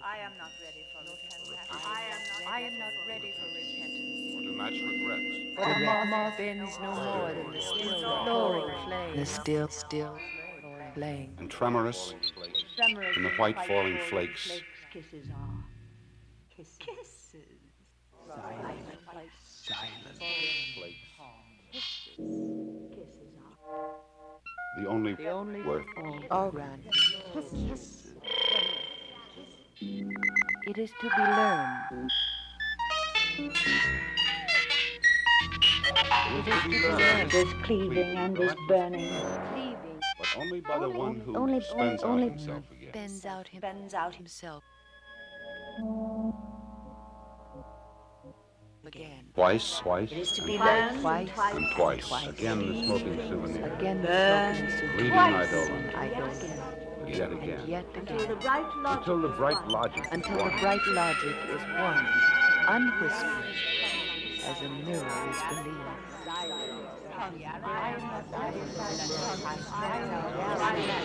I am not ready for repentance. Or to match regrets. For the moth bends no more than the still glowing flame. The still flame. And tremorous in the white falling flakes. Kisses are. Kisses. Silent. Flakes. Kisses are. The only worth. All granted. It is to be learned. This cleaving and this burning. But only by the one who Only spends out himself again. bends out himself again. Twice, It is to be and learned Twice and twice. Again the smoking souvenir. Again the Burn. smoking souvenir. Reading And Yet again. yet until again. the bright logic. Until the bright logic Until is the one. bright logic is one, unwhispered, as a mirror is believed.